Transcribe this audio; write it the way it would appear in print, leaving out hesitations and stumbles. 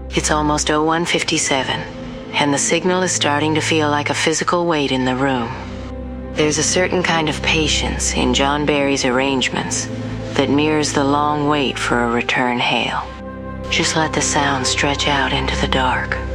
It's almost 01:57, and the signal is starting to feel like a physical weight in the room. There's a certain kind of patience in John Barry's arrangements that mirrors the long wait for a return hail. Just let the sound stretch out into the dark.